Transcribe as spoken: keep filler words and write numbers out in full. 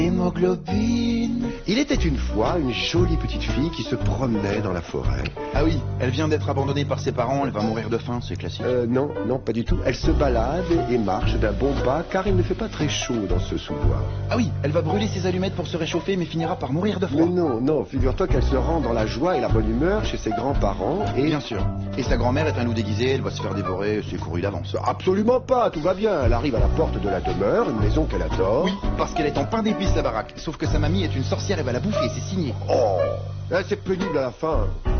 Hémoglobine. Il était une fois une jolie petite fille qui se promenait dans la forêt. Ah oui, elle vient d'être abandonnée par ses parents, elle va mourir de faim, c'est classique. Euh, non, non, pas du tout. Elle se balade et marche d'un bon pas car il ne fait pas très chaud dans ce sous-bois. Ah oui, elle va brûler ses allumettes pour se réchauffer mais finira par mourir de froid. Mais non, non, figure-toi qu'elle se rend dans la joie et la bonne humeur chez ses grands-parents et... Bien sûr. Et sa grand-mère est un loup déguisé, elle va se faire dévorer, c'est couru d'avance. Absolument pas, tout va bien. Elle arrive à la porte de la demeure, une maison qu'elle adore. Oui, parce qu'elle est en pain d'épices la baraque. Sauf que sa mamie est une sorcière et va la bouffer, c'est signé. Oh, là, c'est pénible à la fin.